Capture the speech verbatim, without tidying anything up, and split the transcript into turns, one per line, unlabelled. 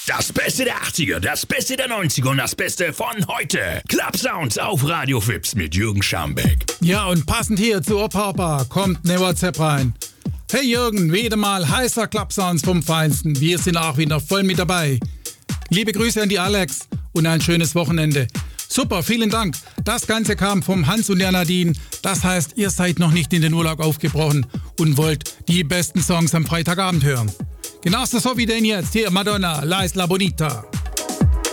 Das Beste der achtziger, das Beste der neunziger und das Beste von heute. Club Sounds auf Radio Fips mit Jürgen Schambeck.
Ja, und passend hier zur Papa kommt eine WhatsApp rein. Hey Jürgen, wieder mal heißer Club Sounds vom Feinsten. Wir sind auch wieder voll mit dabei. Liebe Grüße an die Alex und ein schönes Wochenende. Super, vielen Dank. Das Ganze kam vom Hans und der Nadine. Das heißt, ihr seid noch nicht in den Urlaub aufgebrochen und wollt die besten Songs am Freitagabend hören. Genauso so wie denn jetzt. Hier Madonna, La Isla Bonita.